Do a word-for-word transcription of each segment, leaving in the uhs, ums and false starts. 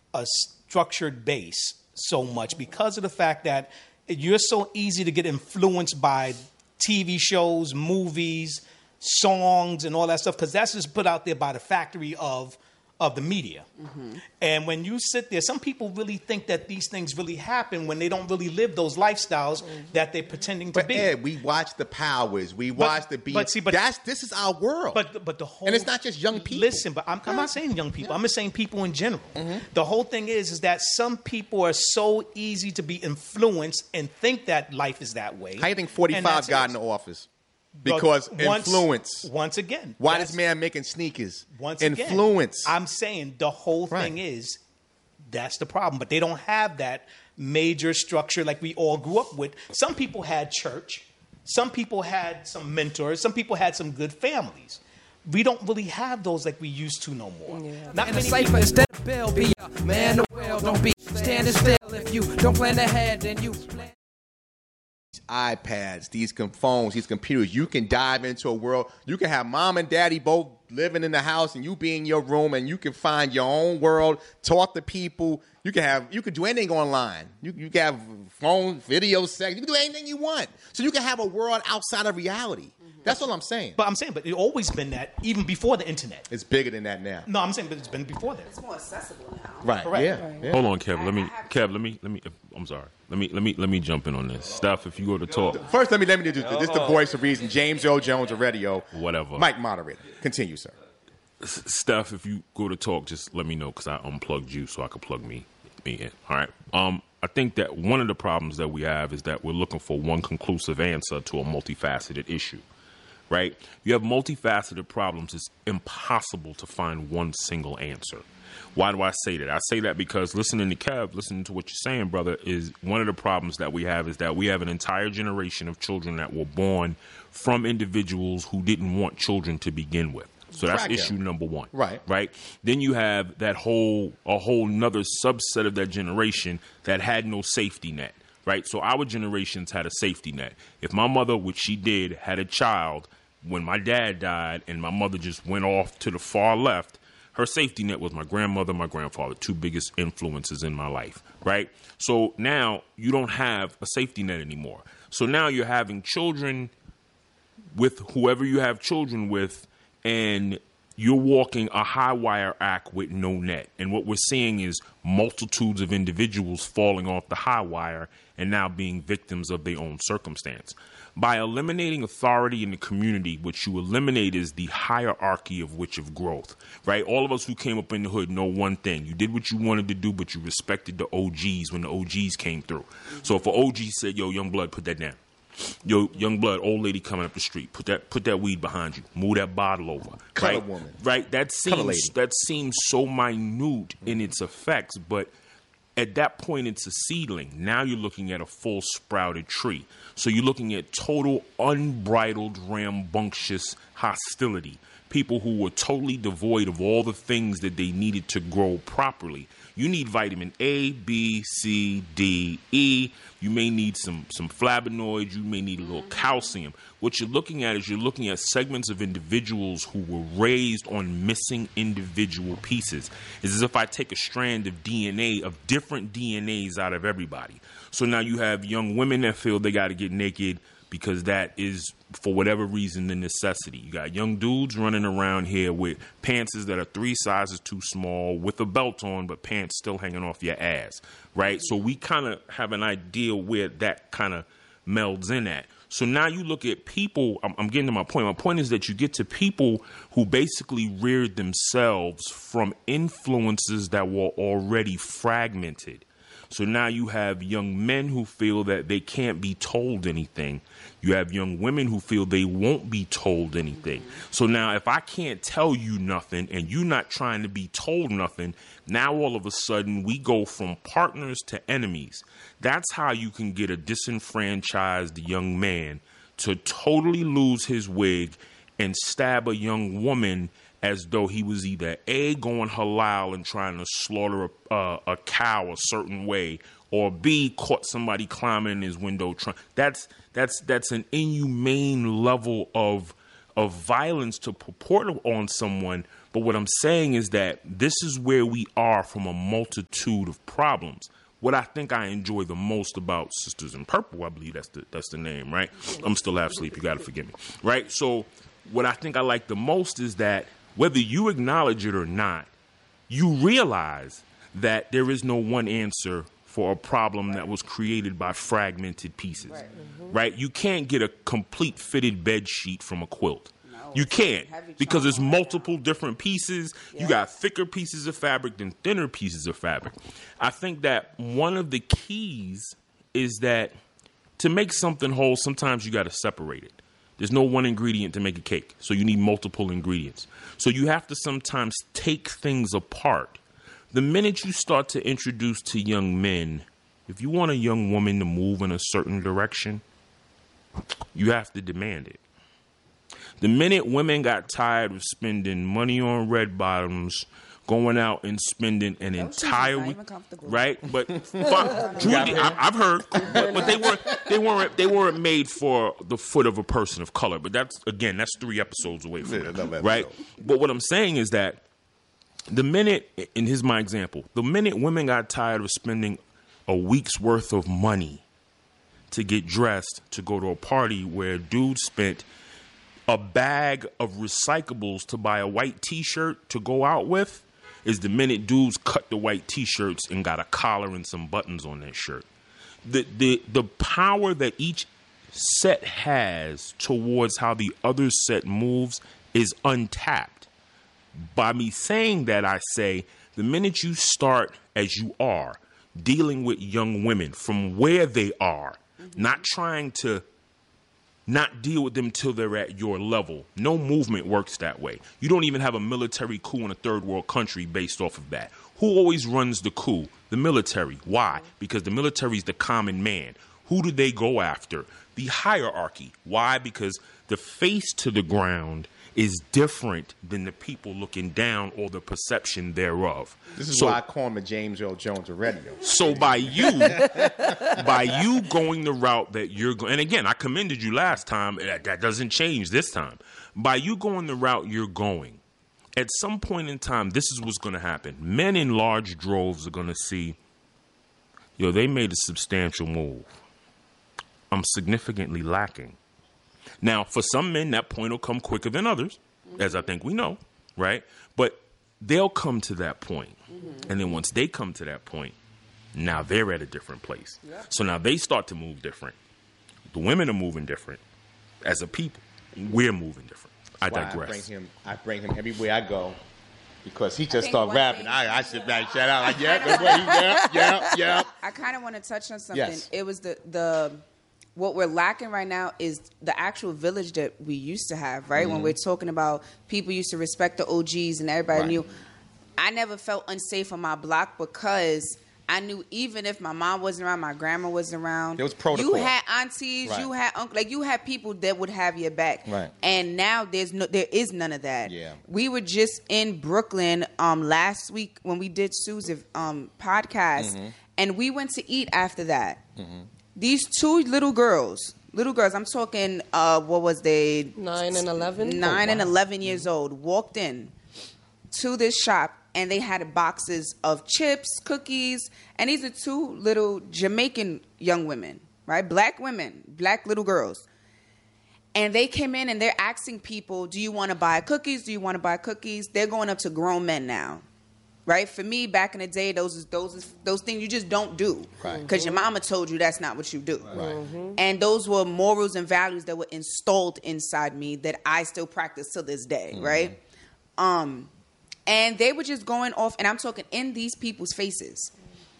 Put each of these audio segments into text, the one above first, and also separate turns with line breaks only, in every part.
a structured base so much because of the fact that you're so easy to get influenced by T V shows, movies, songs, and all that stuff, because that's just put out there by the factory of of the media. Mm-hmm. And when you sit there, some people really think that these things really happen when they don't really live those lifestyles mm-hmm. that they're pretending to
but
be.
Ed, we watch the Powers, we watch but, the B. But see, but that's this is our world.
But but the whole
and it's not just young people.
Listen, but I'm, I'm not saying young people. Yeah. I'm just saying people in general. Mm-hmm. The whole thing is is that some people are so easy to be influenced and think that life is that way.
How do you think forty-five got in the office? Because once, influence.
Once again.
Why this man making sneakers?
Once
influence.
Again, I'm saying the whole
right.
thing is that's the problem. But they don't have that major structure like we all grew up with. Some people had church. Some people had some mentors. Some people had some good families. We don't really have those like we used to no more. Yeah. Not many
people. Instead of Bill, be a man of will. Don't be standing still. If you don't plan ahead, then you plan.
iPads, these phones, these computers, you can dive into a world. You can have mom and daddy both living in the house and you be in your room and you can find your own world, talk to people. You can have, you can do anything online. You, you can have phone, video, sex. You can do anything you want. So you can have a world outside of reality. Mm-hmm. That's what I'm saying.
But I'm saying, but it's always been that, even before the internet.
It's bigger than that now.
No, I'm saying, but it's been before that.
It's more accessible now.
Right.
Correct.
Yeah.
Right.
yeah.
Hold on, Kev. Let me, Kev. Let me, let me. I'm sorry. Let me, let me, let me jump in on this. Steph, if you go to talk.
First, let me, let me do this. This is the voice of reason. James Earl Jones of radio.
Whatever.
Mike, moderator. Continue, sir.
Steph, if you go to talk, just let me know because I unplugged you so I could plug me, me in. All right. Um, I think that one of the problems that we have is that we're looking for one conclusive answer to a multifaceted issue, right? You have multifaceted problems. It's impossible to find one single answer. Why do I say that? I say that because listening to Kev, listening to what you're saying, brother, is one of the problems that we have is that we have an entire generation of children that were born from individuals who didn't want children to begin with. So that's
Crack
issue
him.
number one.
Right.
Right. Then you have that whole, a whole nother subset of that generation that had no safety net. Right. So our generations had a safety net. If my mother, which she did, had a child when my dad died and my mother just went off to the far left, her safety net was my grandmother, my grandfather, two biggest influences in my life. Right. So now you don't have a safety net anymore. So now you're having children with whoever you have children with, and you're walking a high wire act with no net. And what we're seeing is multitudes of individuals falling off the high wire and now being victims of their own circumstance. By eliminating authority in the community, what you eliminate is the hierarchy of which of growth, right? All of us who came up in the hood know one thing. You did what you wanted to do, but you respected the O Gs when the O Gs came through. So if an O G said, yo, young blood, put that down. Yo, young blood, old lady coming up the street. Put that, put that weed behind you. Move that bottle over.
Color
right?
woman.
Right. That seems that seems so minute in its effects, but at that point it's a seedling. Now you're looking at a full sprouted tree. So you're looking at total unbridled, rambunctious hostility. People who were totally devoid of all the things that they needed to grow properly. You need vitamin A, B, C, D, E. You may need some, some flavonoids. You may need a little calcium. What you're looking at is you're looking at segments of individuals who were raised on missing individual pieces. It's as if I take a strand of D N A, of different D N As out of everybody. So now you have young women that feel they got to get naked because that is, for whatever reason, the necessity. You got young dudes running around here with pants that are three sizes too small with a belt on, but pants still hanging off your ass, right? So we kind of have an idea where that kind of melds in at. So now you look at people, I'm, I'm getting to my point. My point is that you get to people who basically reared themselves from influences that were already fragmented. So now you have young men who feel that they can't be told anything. You have young women who feel they won't be told anything. So now if I can't tell you nothing and you're not trying to be told nothing, now all of a sudden we go from partners to enemies. That's how you can get a disenfranchised young man to totally lose his wig and stab a young woman as though he was either A, going halal and trying to slaughter a, uh, a cow a certain way, or B, caught somebody climbing in his window. Trying. That's that's that's an inhumane level of of violence to purport on someone. But what I'm saying is that this is where we are from a multitude of problems. What I think I enjoy the most about Sisters in Purple, I believe that's the that's the name, right? I'm still half asleep. You got to forgive me, right? So what I think I like the most is that whether you acknowledge it or not, you realize that there is no one answer for a problem that was created by fragmented pieces, right? Mm-hmm. Right? You can't get a complete fitted bed sheet from a quilt. You can't, because there's multiple different pieces. Yeah. You got thicker pieces of fabric than thinner pieces of fabric. I think that one of the keys is that to make something whole, sometimes you got to separate it. There's no one ingredient to make a cake, so you need multiple ingredients. So you have to sometimes take things apart. The minute you start to introduce to young men, if you want a young woman to move in a certain direction, you have to demand it. The minute women got tired of spending money on red bottoms, going out and spending an Those entire week, right? But fuck, Judy, I, I've heard, but, but they weren't, they weren't, they weren't made for the foot of a person of color. But that's again, that's three episodes away from
yeah,
it, right? But what I'm saying is that the minute, and here's my example: the minute women got tired of spending a week's worth of money to get dressed to go to a party where dudes spent a bag of recyclables to buy a white T-shirt to go out with, is the minute dudes cut the white T-shirts and got a collar and some buttons on that shirt. The the the power that each set has towards how the other set moves is untapped. By me saying that, I say the minute you start as you are, dealing with young women from where they are, mm-hmm. not trying to not deal with them till they're at your level. No movement works that way. You don't even have a military coup in a third world country based off of that. Who always runs the coup? The military. Why? Because the military is the common man. Who do they go after? The hierarchy. Why? Because the face to the ground is different than the people looking down or the perception thereof.
This is
so,
why I call him the James Earl Jones of radio.
So by you, by you going the route that you're going, and again, I commended you last time. That, that doesn't change this time. By you going the route you're going, at some point in time, this is what's going to happen. Men in large droves are going to see, yo, they made a substantial move. I'm significantly lacking. Now, for some men, that point will come quicker than others, mm-hmm. as I think we know, right? But they'll come to that point. Mm-hmm. And then once they come to that point, now they're at a different place. Yeah. So now they start to move different. The women are moving different. As a people, we're moving different. I
That's
digress.
I bring him, I bring him everywhere I go because he just started rapping. I, I sit back, shout out, like, yeah, that's what he, yeah, yeah, yeah.
I kind of want to touch on something.
Yes.
It was the the... What we're lacking right now is the actual village that we used to have, right? Mm-hmm. When we're talking about people used to respect the O Gs and everybody right. knew. I never felt unsafe on my block because I knew even if my mom wasn't around, my grandma wasn't around.
There was protocol.
You had aunties, right. you had uncles, like you had people that would have your back.
Right.
And now there's no, there is none of that.
Yeah.
We were just in Brooklyn um, last week when we did Sue's um, podcast, mm-hmm. and we went to eat after that. Mm-hmm. These two little girls, little girls, I'm talking, uh, what was they?
Nine and eleven?
Nine
oh,
and
wow.
eleven years old, walked in to this shop, and they had boxes of chips, cookies, and these are two little Jamaican young women, right? Black women, black little girls. And they came in, and they're asking people, do you want to buy cookies? Do you want to buy cookies? They're going up to grown men now. Right? For me, back in the day, those is those is those things you just don't do.
Right.
Because your mama told you that's not what you do.
Right. Mm-hmm.
And those were morals and values that were installed inside me that I still practice to this day. Mm-hmm. Right? Um, and they were just going off, and I'm talking in these people's faces.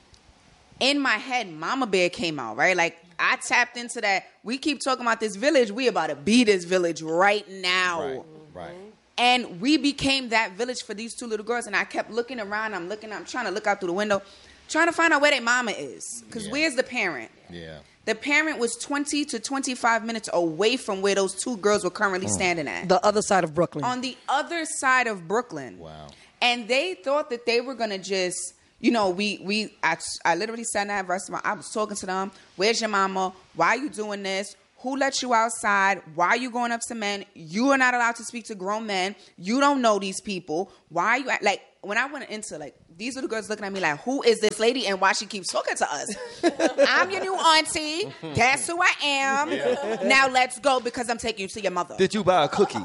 In my head, Mama Bear came out, right? Like, I tapped into that. We keep talking about this village. We about to be this village right now.
Right. Right.
And we became that village for these two little girls. And I kept looking around. I'm looking. I'm trying to look out through the window, trying to find out where their mama is. Because
yeah.
where's the parent?
Yeah.
The parent was twenty to twenty-five minutes away from where those two girls were currently mm. standing at.
The other side of Brooklyn.
On the other side of Brooklyn.
Wow.
And they thought that they were going to just, you know, we, we I, I literally sat in that restaurant. I was talking to them. Where's your mama? Why are you doing this? Who let you outside? Why are you going up to men? You are not allowed to speak to grown men. You don't know these people. Why are you, like, when I went into, like, these little girls looking at me like, who is this lady and why she keeps talking to us? I'm your new auntie. That's who I am. Yeah. Now let's go because I'm taking you to your mother.
Did you buy a cookie?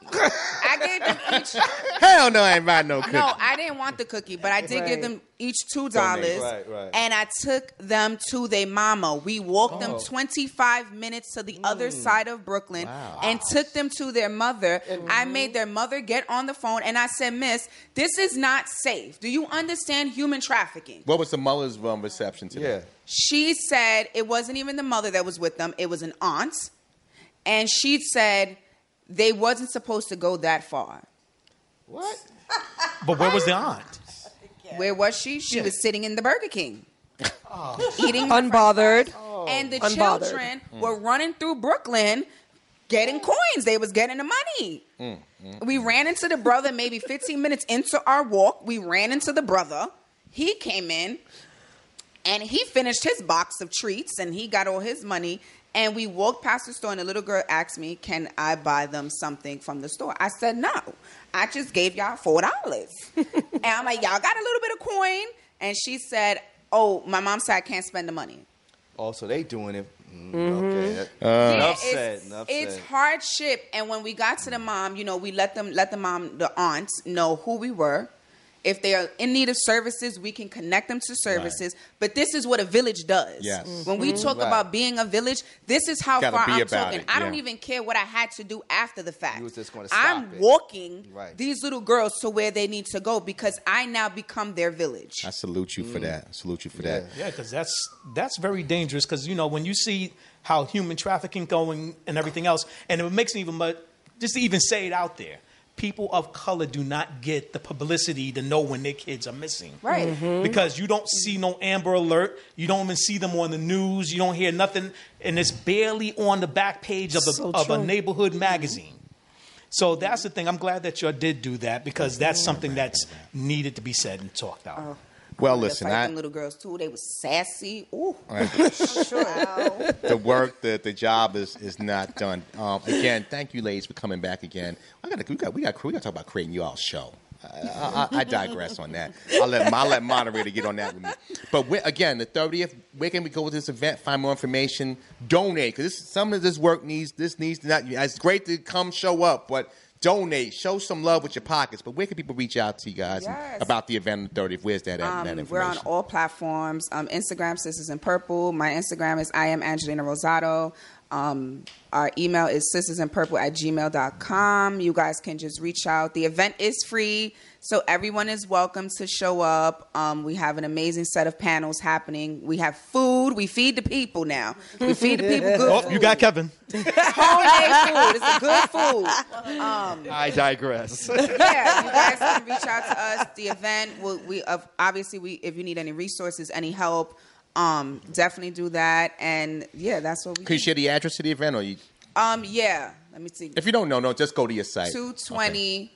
I gave them each.
Hell no, I ain't buying no cookie.
No, I didn't want the cookie, but I did
Right.
give them each two dollars.
Right, right.
And I took them to their mama. We walked them twenty-five minutes to the other side of Brooklyn and took them to their mother. I made their mother get on the phone and I said, Miss, this is not safe. Do you understand human trafficking?
What was the mother's um, reception to
Yeah.
that?
She said it wasn't even the mother that was with them. It was an aunt. And she said they wasn't supposed to go that far.
What?
But where was the aunt?
Where was she? She was sitting in the Burger King. Eating
Unbothered.
and the
Unbothered.
children were running through Brooklyn getting coins. They was getting the money.
Mm, mm,
We ran into the brother maybe fifteen minutes into our walk. We ran into the brother. He came in and he finished his box of treats and he got all his money. And we walked past the store and the little girl asked me, can I buy them something from the store? I said, no. I just gave y'all four dollars. And I'm like, y'all got a little bit of coin? And she said, oh, my mom said I can't spend the money.
Also, they doing it. Mm,
Mm-hmm.
Okay.
Yeah,
enough
it's,
said. Enough
it's
said.
hardship. And when we got to the mom, you know, we let them, let the mom, the aunts know who we were. If they are in need of services, we can connect them to services. Right. But this is what a village does.
Yes.
Mm-hmm. When we talk
Right.
about being a village, this is how
Gotta
far
be
I'm
about
talking.
it,
I don't
yeah.
even care what I had to do after the fact.
You was just gonna stop
I'm
it.
walking
Right.
these little girls to where they need to go because I now become their village.
I salute you for that. I salute you for
Yeah.
that.
Yeah, because that's that's very dangerous. Because you know when you see how human trafficking going and everything else, and it makes me even but just to even say it out there, people of color do not get the publicity to know when their kids are missing.
Right.
Mm-hmm.
Because you don't see no Amber Alert, you don't even see them on the news, you don't hear nothing, and it's barely on the back page of a
So
of a
true.
neighborhood magazine. So that's the thing. I'm glad that you did do that because that's something that's needed to be said and talked out.
Oh.
Well,
To
listen,
fight
I,
them little girls too. They was sassy. Ooh.
Right. the work, the the job is is not done. Um, again, thank you, ladies, for coming back again. I got we got we got we got to talk about creating you all show. I, I, I digress on that. I'll let I'll let moderator get on that with me. But we, again, the thirtieth, where can we go with this event? Find more information. Donate because some of this work needs this needs to not. It's great to come show up, but donate. Show some love with your pockets. But where can people reach out to you guys
Yes.
about the event on the thirtieth? Where's that, at,
Um,
that
we're
information?
on all platforms. Um, Instagram, Sisters in Purple. My Instagram is I am Angelina Rosado. Um, our email is sistersinpurple at gmail dot com. You guys can just reach out. The event is free, so everyone is welcome to show up. Um, we have an amazing set of panels happening. We have food. We feed the people now. We feed the people good
Oh,
food.
you got Kevin.
Homemade food. It's a good food. Um,
I digress.
yeah, you guys can reach out to us. The event will we uh, obviously we if you need any resources, any help, um, definitely do that. And yeah, that's what we.
Can you
do.
share the address to the event, or you?
Um, yeah. Let me see.
If you don't know, no, just go to your site.
Two twenty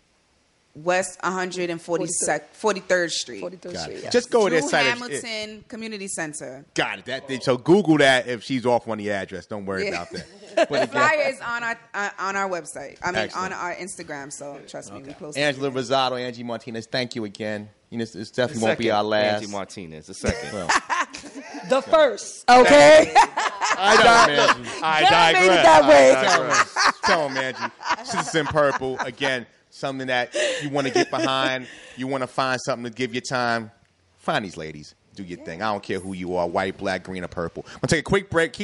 West one hundred forty-third Street.
forty-third
Got
Street.
it.
Yeah.
Just go to
Drew
their site.
Hamilton Community Center.
Got it. That, so Google that if she's off on the address. Don't worry
Yeah.
about that. But
The
again,
flyer is on our uh, on our website. I mean,
Excellent.
on our Instagram. So trust me, we post. it.
Angela Rosado, Angie Martinez, thank you again. You know, this definitely won't be
Second,
our last.
Angie Martinez, the second.
Well,
The first. Okay.
I know, Angie.
I
Never made it
digress.
that way.
I digress.
Tell him, Angie. Citizen Purple, again, something that you want to get behind. You want to find something to give your time. Find these ladies. Do your thing. I don't care who you are, white, black, green, or purple. I'm going to take a quick break. Keep